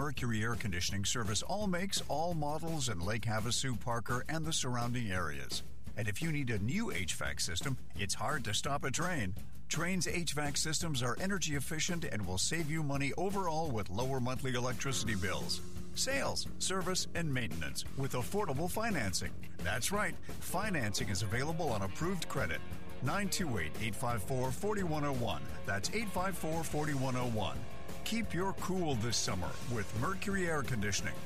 Mercury Air Conditioning service all makes, all models in Lake Havasu, Parker, and the surrounding areas. And if you need a new HVAC system, it's hard to stop a Trane. Trane's HVAC systems are energy efficient and will save you money overall with lower monthly electricity bills. Sales, service, and maintenance with affordable financing. That's right, financing is available on approved credit. 928-854-4101. That's 854-4101. Keep your cool this summer with Mercury Air Conditioning.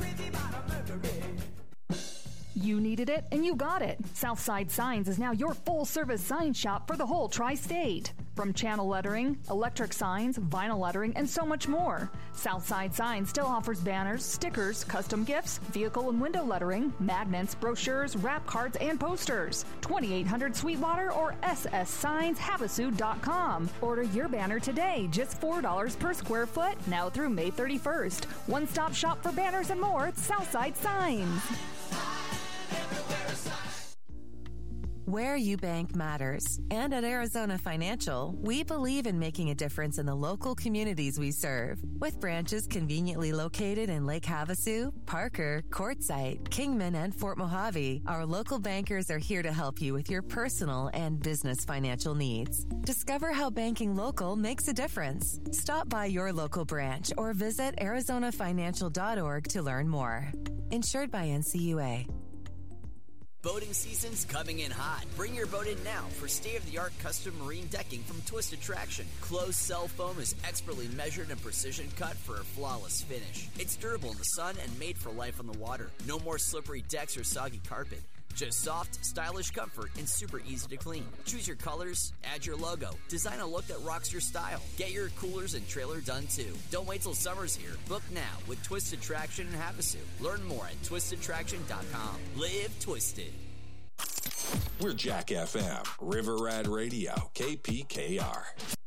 You needed it, and you got it. Southside Signs is now your full-service sign shop for the whole tri-state. From channel lettering, electric signs, vinyl lettering, and so much more. Southside Signs still offers banners, stickers, custom gifts, vehicle and window lettering, magnets, brochures, wrap cards, and posters. 2800 Sweetwater or sssigns.havasu.com. Order your banner today, just $4 per square foot, now through May 31st. One-stop shop for banners and more at Southside Signs. Where you bank matters. And at Arizona Financial, we believe in making a difference in the local communities we serve. With branches conveniently located in Lake Havasu, Parker, Quartzsite, Kingman, and Fort Mojave, our local bankers are here to help you with your personal and business financial needs. Discover how banking local makes a difference. Stop by your local branch or visit ArizonaFinancial.org to learn more. Insured by NCUA. Boating season's coming in hot. Bring your boat in now for state-of-the-art custom marine decking from Twist Attraction. Closed cell foam is expertly measured and precision cut for a flawless finish. It's durable in the sun and made for life on the water. No more slippery decks or soggy carpet. Just soft, stylish comfort and super easy to clean. Choose your colors, add your logo, design a look that rocks your style. Get your coolers and trailer done too. Don't wait till summer's here. Book now with Twist Attraction in Havasu. Learn more at twistattraction.com. Live twisted. We're Jack FM, River Rat Radio, KPKR.